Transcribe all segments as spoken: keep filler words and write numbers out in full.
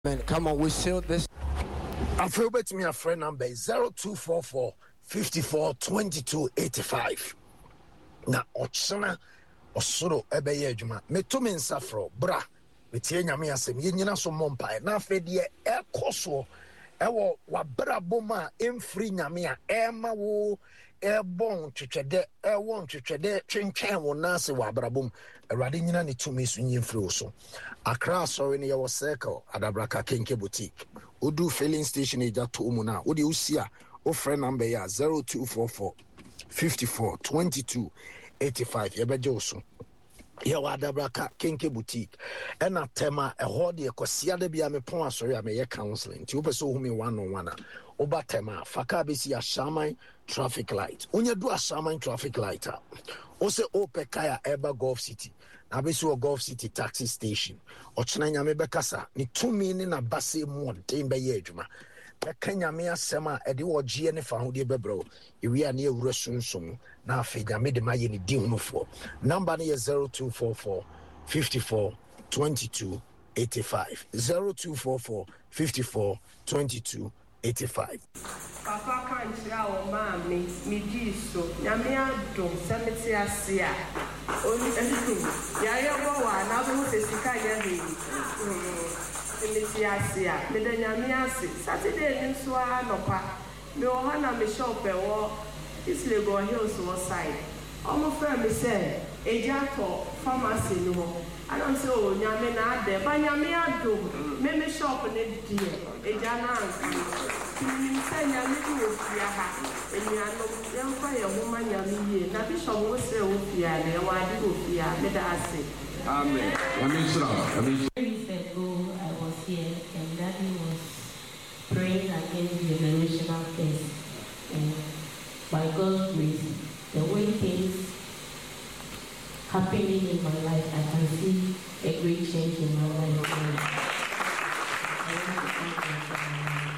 Man, come on, we sealed this. I feel better me a friend number zero two four four five four two two eight five. Na ochana osoro ebeye adwuma. Meto me nsafro bra. Metie nyame asem ye nyina so mompa. Na afedie ekoso ewo wabrabom a emfiri nyame a ema wo ebon twetwede ewon twetwede twentwen wo na se wabrabom awade nyina ne tumi so nyemfiri wo so. Accra sorry ne your circle Adabraka Kenke Boutique. Odu filling station eja to mu na. Odi usia o friend number ya zero two four four five four two two eight five. Yebeje so. Ye wa Adabraka Kenke Boutique. E na tema e ho de ekosia de bia me pon asori a me ye counseling. Ti opeso hu me one on one. Oba tema faka besi a shaman traffic light. Onye do a shaman traffic light. Ose ope kaya eba Gulf City. Na besi o Gulf City taxi station. Ochena nyame bekasa ni tumi ni na base mu den be ye adwuma. Beka nyame asema e de wo gie ne fa ho de bebro. Ewi a na ewura sunsun na afi nyame de maye ni din hunofo. Number ni zero two four four five four two two eight five. zero two four four five four two two eight five. Papa kanchira o mami mi jiso nyame adom semeti asia oni anything ya ya bo wa na bo se sika ya he semeti asia me da nyame ase Saturday ni so anopa me o ha na me shop e wo isle go hills wo side omo fra me say eja to pharmacy ni ho anam say o nyame na ade ba nyame adom me me shop ne die eja na say nyame di ofia ha enyano yemfa ye homa nyame ye na bishop wo say ofia na e wa di ofia me da ase amen amen sir amen. Years ago I was here and Daddy was praying against the generational curse, and by God's grace the way things happening in my life I can see a great change in my life. I want to thank God for my life.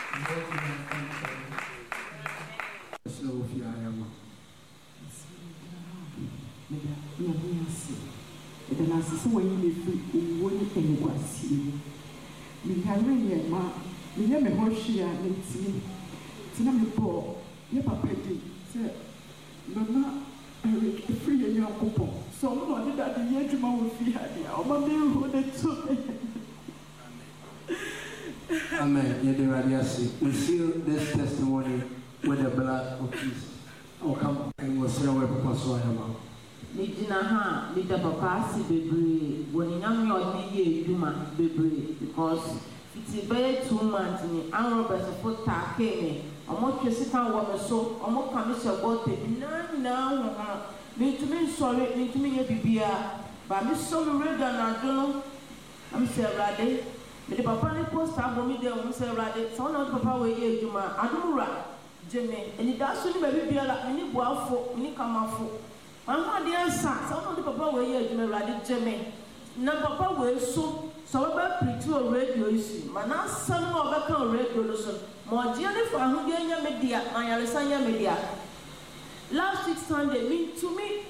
The last when you live one thing was you. We have really ma, we have a hoshia and tea. Tinami poor, your papa did, sir. Mama, I will free in your coupon. So, no, that the year to my will be happy. I'll be who the two. Amen. We seal this testimony with the blood of Jesus. Oh, come and we'll say where Papa Swayama. Nidina Nida Papa si bebre when young ye duma bebre because it's about two months in the hour of foot take or more Jessica woman so or more commission about it. No, no, me to me sorry, me to me a bibia, but Miss Summer Red and I don't know. I'm saying Rade. Me the papa ni post abo mi there, I'm saying Rade. So now Papa we ye duma adumura Jimmy and it does soon baby la me ni boafo, me ni kamafo. Mama dear son, some of the papa were here to me, Jimmy. No papa will so, so about pretty or radio issue. Mana some more back on radio. More dearly for who get media, my Alessandra media. Last week Sunday, me to me,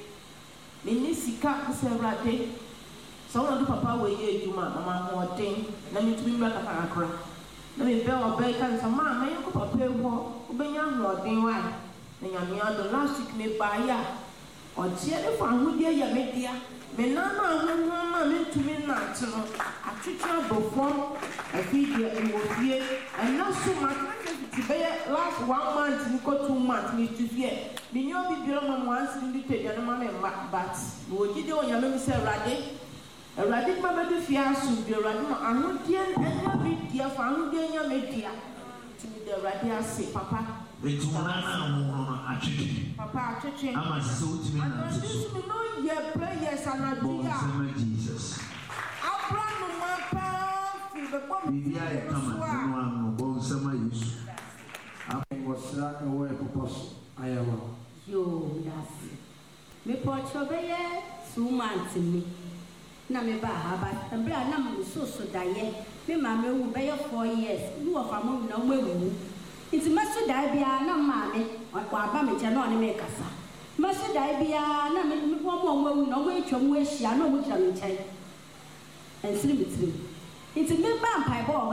Minisika is a rade. Some of the papa were here to mamma more thing, let me to be back at Accra. Let me bell or bacon some mamma, you could prepare more, obey young Lord, being one. Then I'm the last week made by ya. Or dearly for who dear your media, Menana, mamma, meant to me natural. I treat you before I feed you and was here, and not so much to bear last one month and go two months, Mister Fear. Me know be below once in the pay, and mamma, but would you do on your name, Sir Raddy? A radic mamma de Fiasu, the Radma, and who dear and your media found dear your media to me the Radia say, Papa. It's one I chicken. Papa, chicken. I'm a suit me. I know your prayers and I do Jesus. I'll run my path to the body. I come and go summer use. I was not away because I am. Yo, yes. Me portobello, two months in me. Nameba, but a brand number so so die. Me, mamma will be four years. You are from no way. It's Master Dibia, no mammy, or Babamy Janoni make us. Master Dibia, no, one more, no way to wish, I know which I'm in. And sleep with me. nti me ba mpaebɔ